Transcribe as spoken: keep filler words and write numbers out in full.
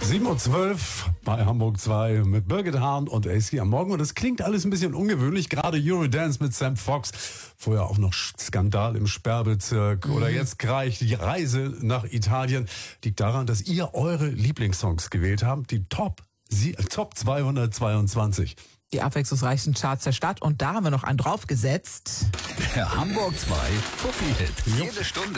sieben Uhr zwölf bei Hamburg zwei mit Birgit Hahn und A C am Morgen. Und es klingt alles ein bisschen ungewöhnlich, gerade Eurodance mit Sam Fox. Vorher auch noch Skandal im Sperrbezirk. Mhm. Oder jetzt gleich die Reise nach Italien. Liegt daran, dass ihr eure Lieblingssongs gewählt habt. Die Top, Sie, Top zweihundertzweiundzwanzig. Die abwechslungsreichsten Charts der Stadt. Und da haben wir noch einen draufgesetzt. Der Hamburg zwei Fuffi-Hit. Jede Stunde